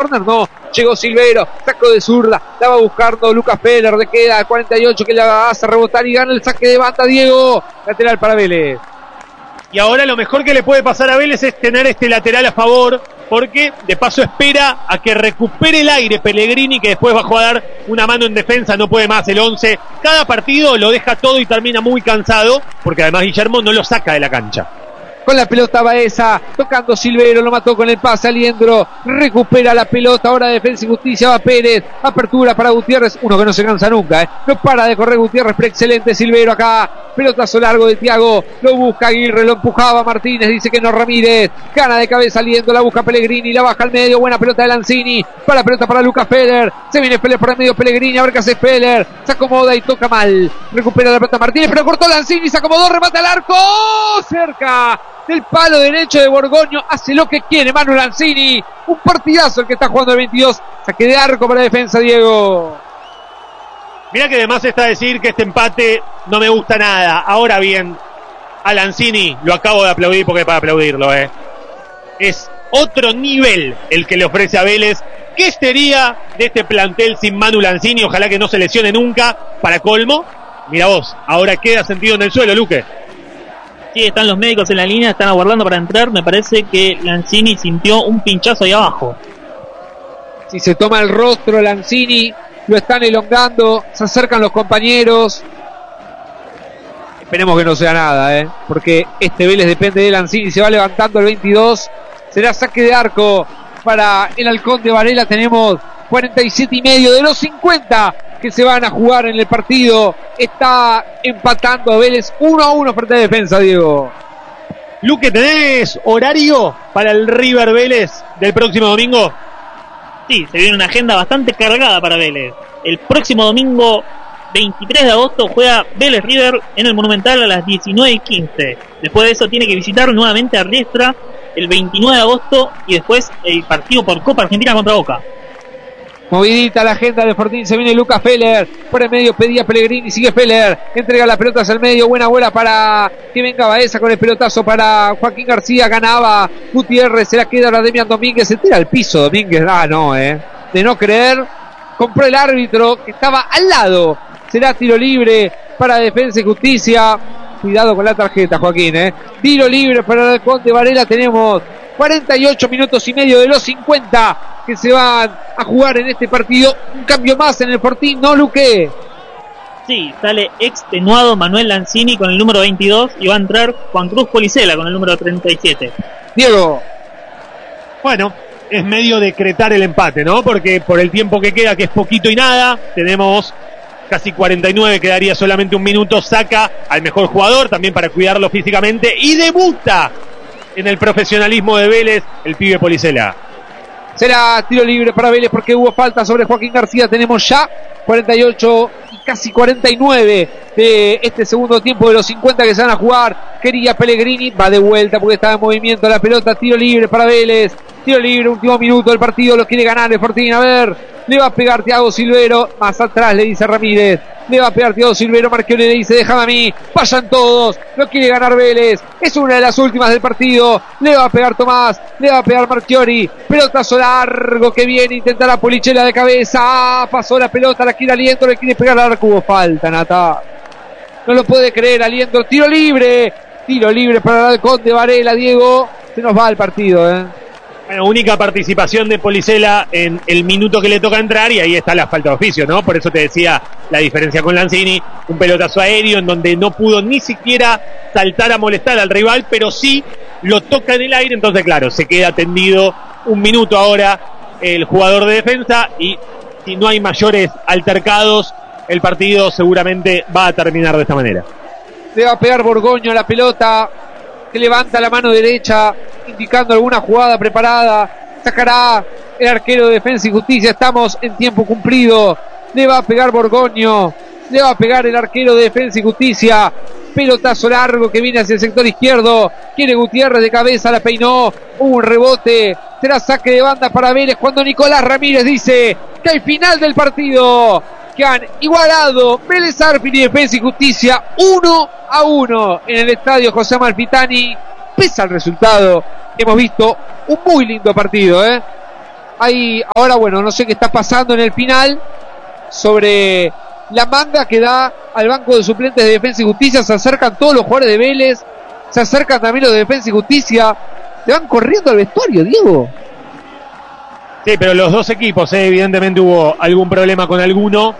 corner no, llegó Silvero, saco de zurda, la va buscando Lucas Feller, le queda 48 que la hace rebotar y gana el saque de banda Diego, lateral para Vélez. Y ahora lo mejor que le puede pasar a Vélez es tener este lateral a favor, porque de paso espera a que recupere el aire Pellegrini, que después va a dar una mano en defensa, no puede más el 11. Cada partido lo deja todo y termina muy cansado, porque además Guillermo no lo saca de la cancha. Con la pelota Baeza, tocando Silvero, lo mató con el pase Aliendro, recupera la pelota, ahora Defensa y Justicia, va Pérez, apertura para Gutiérrez, uno que no se cansa nunca, no para de correr Gutiérrez, pero excelente Silvero acá, pelotazo largo de Thiago, lo busca Aguirre, lo empujaba Martínez, dice que no Ramírez, gana de cabeza Aliendro, la busca Pellegrini, la baja al medio, buena pelota de Lanzini, para la pelota para Lucas Feller, se viene Feller por el medio, Pellegrini, a ver qué hace Feller, se acomoda y toca mal, recupera la pelota Martínez, pero cortó Lanzini, se acomodó, remata al arco, cerca del palo derecho de Borgoño, hace lo que quiere Manu Lanzini, un partidazo el que está jugando el 22, saque de arco para Defensa, Diego. Mirá que además está decir que este empate no me gusta nada. Ahora bien, a Lanzini lo acabo de aplaudir porque es para aplaudirlo, es otro nivel el que le ofrece a Vélez. ¿Qué sería de este plantel sin Manu Lanzini? Ojalá que no se lesione nunca, para colmo. Mira vos, ahora queda sentido en el suelo, Luque. Sí, están los médicos en la línea, están aguardando para entrar. Me parece que Lanzini sintió un pinchazo ahí abajo. Si se toma el rostro Lanzini, lo están elongando, se acercan los compañeros. Esperemos que no sea nada, porque este Vélez depende de Lanzini. Se va levantando el 22, será saque de arco para el Halcón de Varela. Tenemos 47 y medio de los 50 que se van a jugar en el partido. Está empatando a Vélez 1-1 frente a Defensa, Diego. Luque, ¿tenés horario para el River Vélez del próximo domingo? Sí, se viene una agenda bastante cargada para Vélez. El próximo domingo 23 de agosto juega Vélez River en el Monumental a las 19:15. Después de eso tiene que visitar nuevamente a Riestra el 29 de agosto y después el partido por Copa Argentina contra Boca. Movidita la agenda de Fortín, se viene Lucas Feller, por el medio pedía Pellegrini, sigue Feller, entrega la pelota hacia el medio, buena bola para que venga Baeza con el pelotazo para Joaquín García, ganaba Gutiérrez, se la queda ahora Demian Domínguez, se tira al piso Domínguez, de no creer, compró el árbitro que estaba al lado, será tiro libre para Defensa y Justicia, cuidado con la tarjeta Joaquín, tiro libre para el Halcón de Varela, tenemos 48 minutos y medio de los 50 que se van a jugar en este partido. Un cambio más en el Fortín, ¿no, Luque? Sí, sale extenuado Manuel Lanzini con el número 22 y va a entrar Juan Cruz Policela con el número 37. Diego. Bueno, es medio decretar el empate, ¿no? Porque por el tiempo que queda, que es poquito y nada, tenemos casi 49, quedaría solamente un minuto, saca al mejor jugador también para cuidarlo físicamente y debuta en el profesionalismo de Vélez el pibe Policela. Será tiro libre para Vélez porque hubo falta sobre Joaquín García. Tenemos ya 48 y casi 49 de este segundo tiempo de los 50 que se van a jugar. Quería Pellegrini, va de vuelta porque estaba en movimiento la pelota. Tiro libre para Vélez. Tiro libre, último minuto del partido, lo quiere ganar el Fortín. A ver, le va a pegar Thiago Silvero. Más atrás le dice Ramírez. Le va a pegar Thiago Silvero. Marchiori le dice, déjame a mí. Vayan todos. Lo quiere ganar Vélez. Es una de las últimas del partido. Le va a pegar Tomás. Le va a pegar Marchiori. Pelotazo largo que viene. Intentará Polichela de cabeza. Pasó la pelota. La quiere Aliendro. Le quiere pegar al arco. Hubo falta, Nata. No lo puede creer Aliendro. Tiro libre. Tiro libre para el Halcón de Varela, Diego. Se nos va el partido, Bueno, única participación de Policela en el minuto que le toca entrar y ahí está la falta de oficio, ¿no? Por eso te decía la diferencia con Lanzini, un pelotazo aéreo en donde no pudo ni siquiera saltar a molestar al rival, pero sí lo toca en el aire, entonces claro, se queda tendido un minuto ahora el jugador de Defensa y si no hay mayores altercados, el partido seguramente va a terminar de esta manera. Le va a pegar Borgoño a la pelota, que levanta la mano derecha indicando alguna jugada preparada, sacará el arquero de Defensa y Justicia, estamos en tiempo cumplido, le va a pegar Borgoño, le va a pegar el arquero de Defensa y Justicia, pelotazo largo que viene hacia el sector izquierdo, quiere Gutiérrez de cabeza, la peinó, hubo un rebote, será saque de banda para Vélez cuando Nicolás Ramírez dice que al final del partido que han igualado Vélez Sarsfield y Defensa y Justicia 1-1 en el estadio José Amalfitani. Pese al resultado, hemos visto un muy lindo partido, ahora bueno, no sé qué está pasando en el final sobre la manga que da al banco de suplentes de Defensa y Justicia. Se acercan todos los jugadores de Vélez, se acercan también los de Defensa y Justicia, se van corriendo al vestuario, Diego. Sí, pero los dos equipos, evidentemente hubo algún problema con alguno.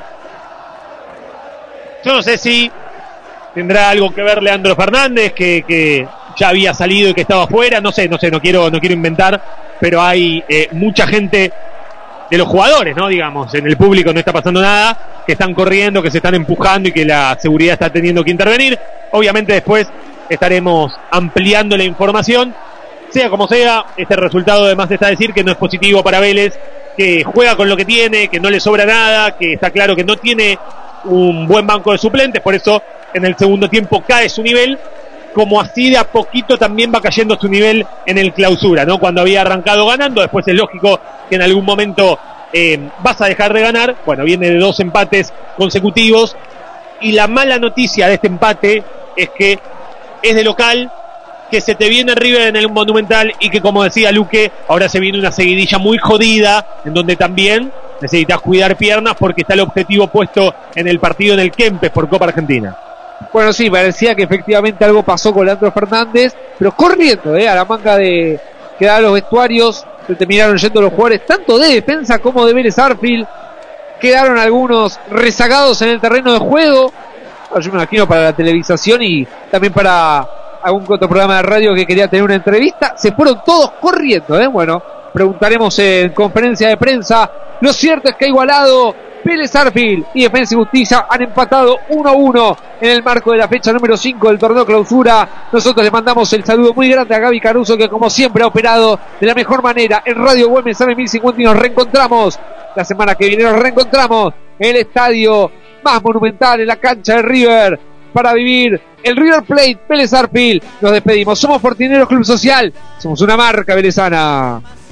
Yo no sé si tendrá algo que ver Leandro Fernández, que ya había salido y que estaba afuera. No sé, no quiero inventar, pero hay mucha gente de los jugadores, ¿no? Digamos, en el público no está pasando nada, que están corriendo, que se están empujando y que la seguridad está teniendo que intervenir. Obviamente después estaremos ampliando la información. Sea como sea, este resultado además está decir que no es positivo para Vélez, que juega con lo que tiene, que no le sobra nada, que está claro que no tiene un buen banco de suplentes, por eso en el segundo tiempo cae su nivel, como así de a poquito también va cayendo su nivel en el Clausura, ¿no? Cuando había arrancado ganando, después es lógico que en algún momento vas a dejar de ganar. Bueno, viene de 2 empates consecutivos, y la mala noticia de este empate es que es de local, que se te viene River en el Monumental y que, como decía Luque, ahora se viene una seguidilla muy jodida, en donde también necesitas cuidar piernas porque está el objetivo puesto en el partido en el Kempes por Copa Argentina. Bueno, sí, parecía que efectivamente algo pasó con Leandro Fernández, pero corriendo a la manga de que da los vestuarios, se terminaron yendo los jugadores tanto de Defensa como de Vélez Sarsfield. Quedaron algunos rezagados en el terreno de juego. Yo me imagino para la televisación y también para algún otro programa de radio que quería tener una entrevista. Se fueron todos corriendo, Bueno, preguntaremos en conferencia de prensa. Lo cierto es que ha igualado Vélez Sarsfield y Defensa y Justicia han empatado 1-1 en el marco de la fecha número 5 del torneo Clausura. Nosotros le mandamos el saludo muy grande a Gaby Caruso, que como siempre ha operado de la mejor manera en Radio Güemes AM 1050, y nos reencontramos la semana que viene. Nos reencontramos en el estadio más monumental, en la cancha de River, para vivir el River Plate Vélez Sarsfield. Nos despedimos. Somos Fortineros Club Social, somos una marca velezana.